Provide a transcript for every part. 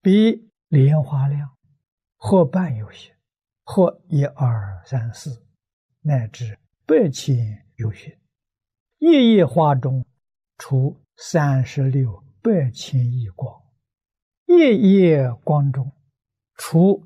比莲花量，或半有些，或1、2、3、4，乃至100千有些。夜夜花中出36百千亿光，夜夜光中出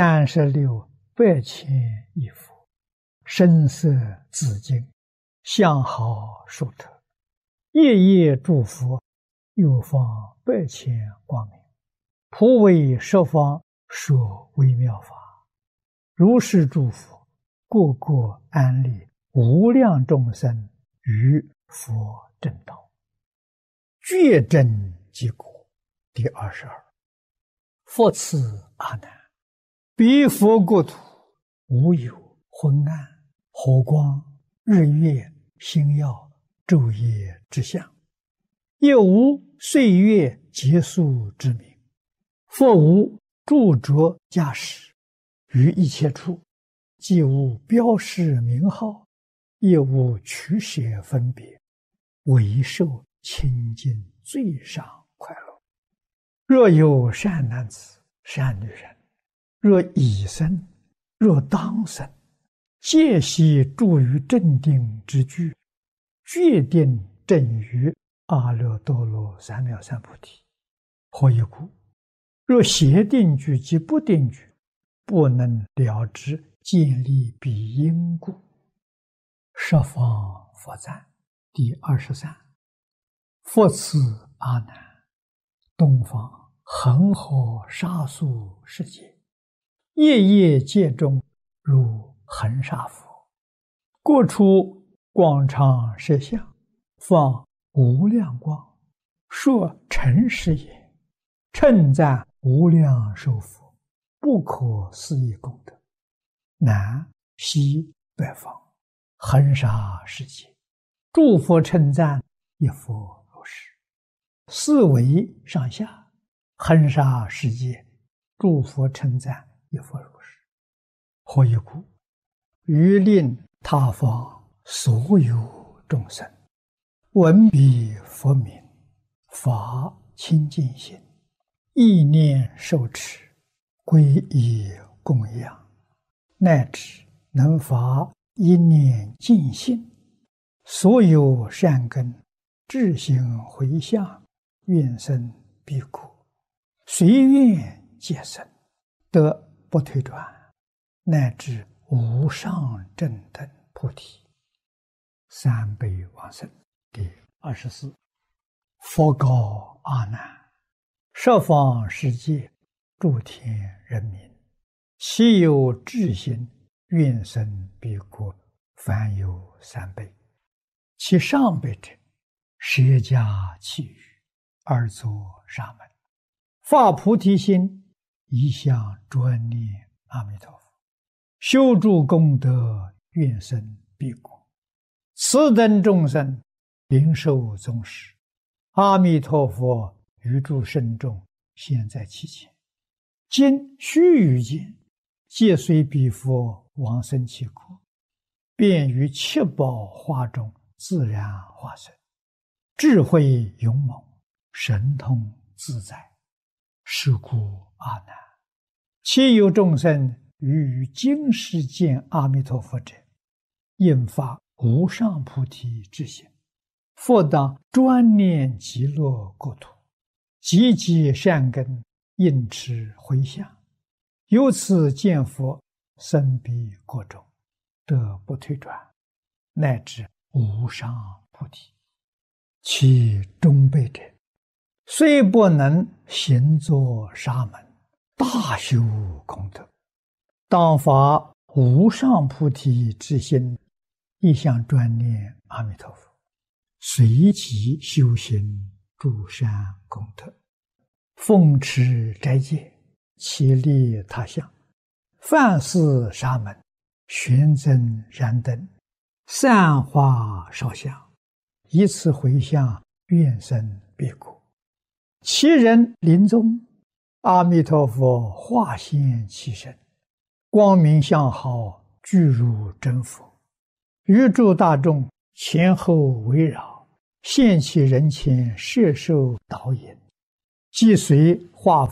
36百千亿佛，声色自净，相好殊特。夜夜诸佛又放100千光明，普为十方说微妙法。如是诸佛，个个安立无量众生于佛正道，觉真即果。第22。复次阿难，彼佛国土无有昏暗、火光、日月、星耀、昼夜之相，也无岁月结束之名。复无著着驾驶，于一切处，既无标示名号，也无取舍分别，唯受清净最上快乐。若有善男子、善女人，若已生，若当生，皆悉住于正定之具，决定正于阿耨多罗三藐三菩提。何以故？若邪定具及不定具，不能了知建立彼因故。十方佛赞。第23。复次阿难，东方恒河沙数世界，夜夜界中如恒沙佛，各处广长舌相，放无量光，说诚实也，称赞无量寿佛，不可思议功德。南西北方恒沙世界，诸佛称赞一佛如是。四维上下恒沙世界，诸佛称赞一佛如是。何以故？于令他方所有众生闻彼佛名，发清净心，意念受持，皈依供养，乃至能发一念净心，所有善根智行回向，愿生彼国，随愿皆生，得不退转，乃至无上正等菩提。三倍往生。第24。佛告阿难，十方世界诸天人民，其有智心愿生彼国，凡有3辈。其上辈者，舍家弃语，而作沙门，发菩提心，一向专念阿弥陀佛，修诸功德，愿生彼国。此等众生灵受宗实，阿弥陀佛于诸圣众现在其前，今须臾间，皆随彼佛往生其国，便于七宝花中自然化身，智慧勇猛，神通自在。是故阿难，其有众生于今世见阿弥陀佛者，应发无上菩提之心，复当专念极乐国土，积极善根，应持回向，由此见佛，生彼国中，得不退转，乃至无上菩提。其中辈者，虽不能行作沙门，大修功德，当发无上菩提之心，一向专念阿弥陀佛，随即修行诸善功德，奉持斋戒，其利他相，饭食沙门，玄增燃灯，散花烧香，以此回向，愿生彼国。其人临终，阿弥陀佛化现其身，光明相好，具如真佛，于诸大众前后围绕，现其人前摄受导引，即随化佛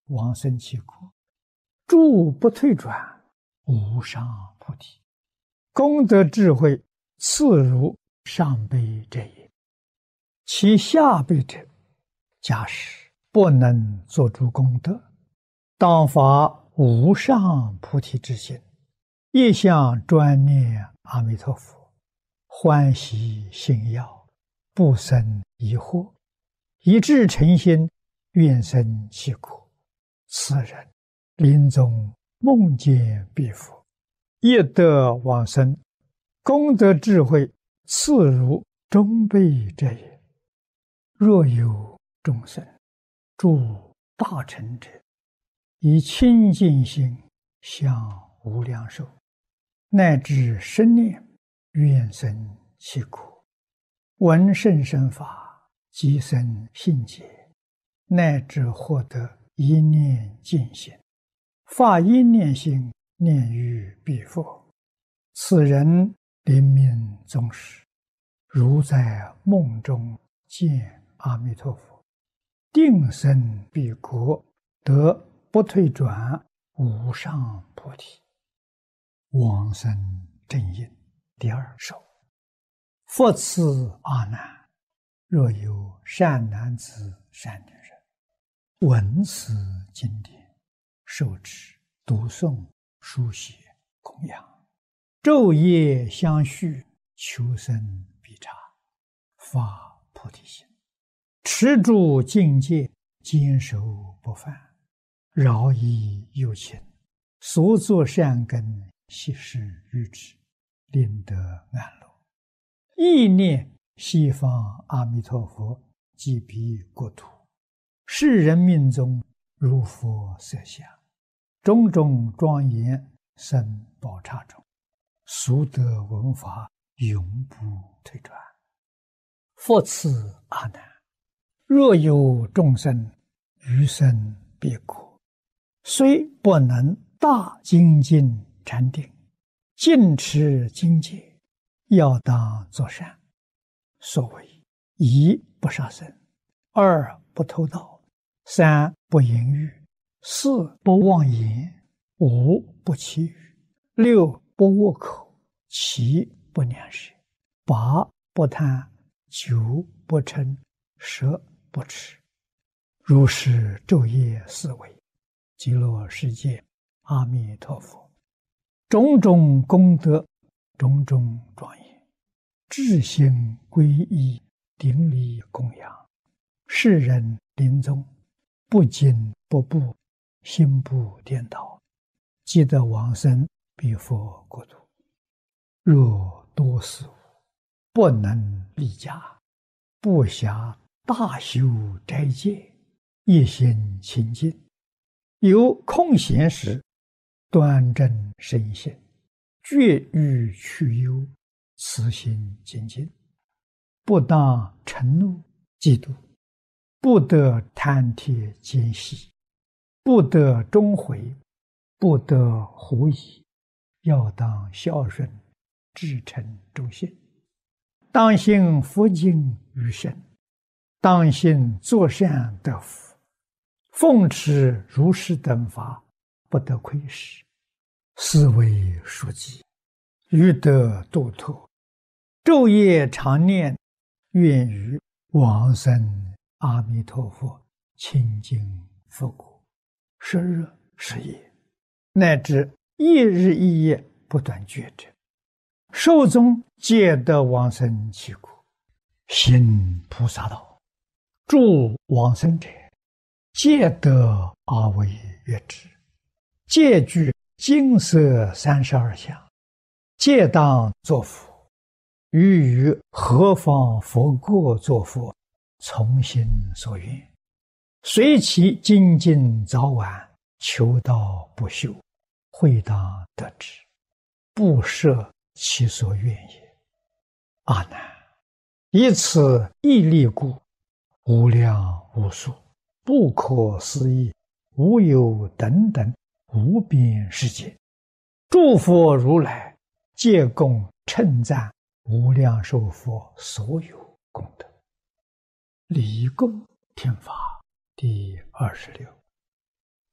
往生其国，住不退转，无上菩提。功德智慧次如上辈者也。其下辈者，假使不能做诸功德，当发无上菩提之心，一向专念阿弥陀佛，欢喜信要，不生疑惑，一致诚心，愿生其国。此人临终梦见彼佛，业得往生，功德智慧次如中辈者也。若有众生住大乘者，以清净心向无量寿，乃至生念愿生其国，闻甚深法，即生信解，乃至获得一念净心，发一念心念于彼佛，此人临命终时，如在梦中见阿弥陀佛，定生彼国，得不退转无上菩提。往生正因第二首。复次阿难，若有善男子善女人，闻此经典，受持读诵书写供养，昼夜相续，求生必察，发菩提心，持住境界，坚守不犯，饶益有情，所作善根悉施于之，令得安乐。意念西方阿弥陀佛即彼国土，世人命中如佛色相，种种庄严生宝刹中，速得闻法，永不退转。复次阿难，若有众生余生彼国，虽不能大精进禅定，尽持精戒，要当作善。所谓一不杀生，二不偷盗，三不淫欲，四不妄言，五不绮语，六不恶口，七不两舌，八不贪，九不嗔，十不痴。如是昼夜思维，极乐世界阿弥陀佛，种种功德，种种庄严，至心皈依，顶礼供养，世人临终不惊不怖，心不颠倒，即得往生彼佛国土。若多事物，不能立家，不暇大修斋戒，一心清净，有空闲时，端正身心，绝欲去忧，慈心精进，不当嗔怒嫉妒，不得贪帖奸细，不得终悔，不得狐疑，要当孝顺，至诚忠信，当信佛经于身，当信作善得福，奉持如是等法，不得亏失，是为书记，欲得度脱，昼夜常念，愿于往生阿弥陀佛清净佛国，10日10夜，乃至一日一夜不断觉者，寿终皆得往生其国。行菩萨道，助往生者，皆得阿惟越之，皆具金色32相，皆当作佛。于何方佛国作佛，从心所愿，随其精进早晚，求道不休，会当得之，不设其所愿也。阿难，以此义力故，无量无数，不可思议，无有等等无边世界，诸佛如来皆共称赞无量寿佛所有功德。礼供听法第26。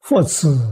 佛此